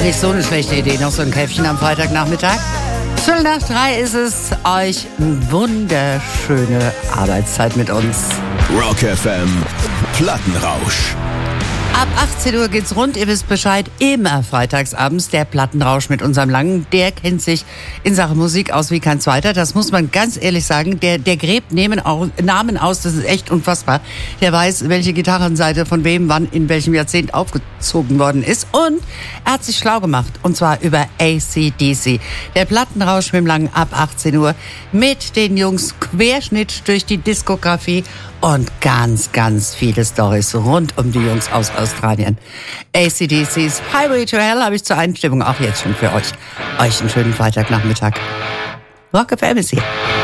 nicht so eine schlechte Idee, noch so ein Käffchen am Freitagnachmittag. 2:45 ist es. Euch wunderschöne Arbeitszeit mit uns. Rock FM Plattenrausch. Ab 18 Uhr geht's rund, ihr wisst Bescheid, immer freitagsabends der Plattenrausch mit unserem Langen. Der kennt sich in Sachen Musik aus wie kein zweiter, das muss man ganz ehrlich sagen. Der gräbt Namen aus, das ist echt unfassbar. Der weiß, welche Gitarrenseite von wem wann in welchem Jahrzehnt aufgezogen worden ist. Und er hat sich schlau gemacht, und zwar über AC/DC. Der Plattenrausch mit dem Langen ab 18 Uhr mit den Jungs, Querschnitt durch die Diskografie und ganz, ganz viele Storys rund um die Jungs aus Australien. AC/DC's Highway to Hell habe ich zur Einstimmung auch jetzt schon für euch. Euch einen schönen Freitagnachmittag. Rock FM ist hier.